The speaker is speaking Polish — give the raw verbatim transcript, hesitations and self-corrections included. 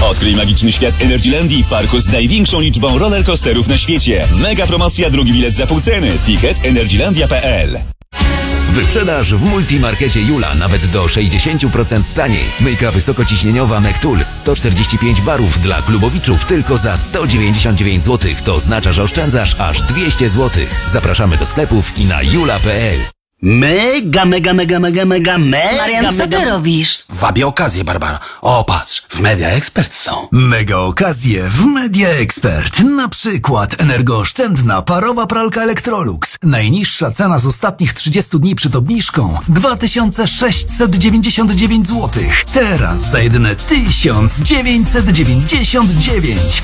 Odkryj magiczny świat Energylandii, parku z największą liczbą rollercoasterów na świecie. Mega promocja, drugi bilet za pół ceny. Ticket energylandia kropka p l. Wyprzedaż w Multimarkecie Jula nawet do sześćdziesiąt procent taniej. Myjka wysokociśnieniowa McTools sto czterdzieści pięć barów dla klubowiczów tylko za sto dziewięćdziesiąt dziewięć złotych. To oznacza, że oszczędzasz aż dwieście złotych. Zapraszamy do sklepów i na jula kropka p l. Mega, mega, mega, mega, mega, mega, Marian, co mega... ty robisz? Wabię okazję, Barbara. O, patrz, w Media Expert są. Mega okazje w Media Expert. Na przykład energooszczędna parowa pralka Electrolux. Najniższa cena z ostatnich trzydziestu dni przed obniżką dwa tysiące sześćset dziewięćdziesiąt dziewięć złotych. Teraz za jedyne tysiąc dziewięćset dziewięćdziesiąt dziewięć.